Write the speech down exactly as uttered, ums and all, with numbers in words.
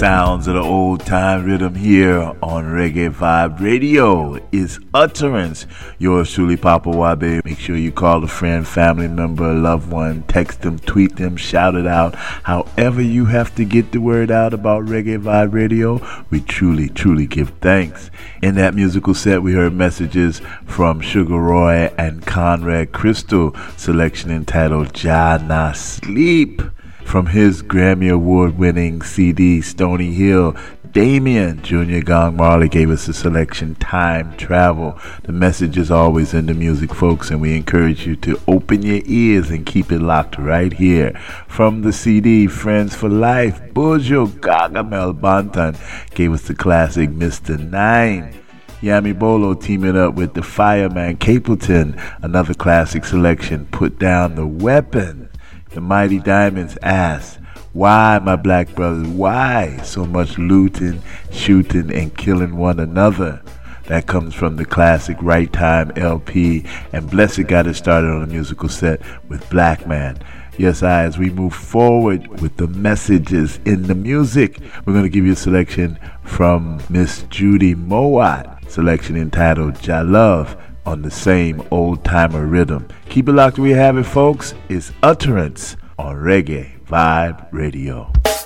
sounds of the old time rhythm here on Reggae Vibe Radio is Utterance. Yours truly, Papa Wabe. Make sure you call a friend, family member, loved one, text them, tweet them, shout it out. However you have to get the word out about Reggae Vibe Radio, we truly, truly give thanks. In that musical set, we heard messages from Sugar Roy and Conrad Crystal, selection entitled Ja Na Sleep. From his Grammy Award-winning C D, Stony Hill, Damien Junior Gong Marley gave us the selection Time Travel. The message is always in the music, folks, and we encourage you to open your ears and keep it locked right here. From the C D, Friends for Life, Bojo Gargamel Bantan gave us the classic Mister Nine. Yami Bolo teaming up with the Fireman Capleton, another classic selection, Put Down the Weapon. The Mighty Diamonds asked, why, my black brothers, why so much looting, shooting, and killing one another? That comes from the classic Right Time L P, and Blessed got it started on a musical set with Black Man. Yes, I, as we move forward with the messages in the music, we're going to give you a selection from Miss Judy Mowat, selection entitled Ja Love, on the same old-timer rhythm. Keep it locked where you have it, folks. It's Utterance on Reggae Vibe Radio.